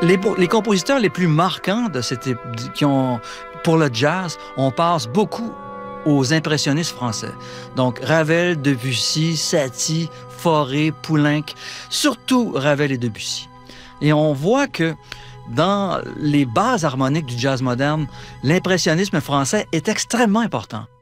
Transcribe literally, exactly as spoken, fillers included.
les, les compositeurs les plus marquants de cette, qui ont, pour le jazz, on passe beaucoup aux impressionnistes français. Donc, Ravel, Debussy, Satie, Fauré, Poulenc, surtout Ravel et Debussy. Et on voit que dans les bases harmoniques du jazz moderne, l'impressionnisme français est extrêmement important.